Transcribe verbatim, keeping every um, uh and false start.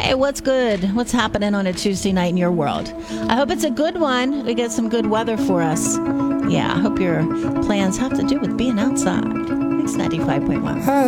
Hey, what's good? What's happening on a Tuesday night in your world? I hope it's a good one. We get some good weather for us. Yeah, I hope your plans have to do with being outside. It's ninety-five point one.